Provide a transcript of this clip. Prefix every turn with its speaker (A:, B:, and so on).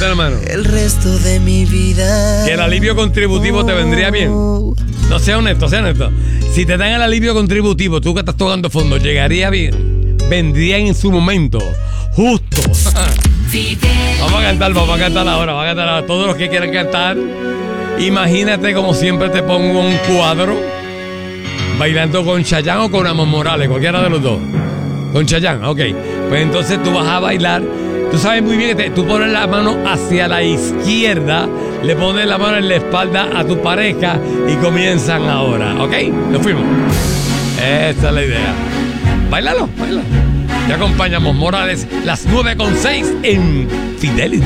A: levanta la mano.
B: El resto de mi vida.
A: Que el alivio contributivo te vendría bien. No, sea honesto, sea honesto. Si te dan el alivio contributivo, tú que estás tocando fondo, llegaría bien. Vendría en su momento. Justo. Vamos a cantar ahora. Todos los que quieran cantar, imagínate como siempre te pongo un cuadro bailando con Chayanne o con Amos Morales, cualquiera de los dos. Con Chayanne, ok. Pues entonces tú vas a bailar. Tú sabes muy bien que tú pones la mano hacia la izquierda, le pones la mano en la espalda a tu pareja y comienzan ahora, ¿ok? Nos fuimos. Esta es la idea. Báilalo. Ya acompañamos Morales, las 9:06 en Fidelity.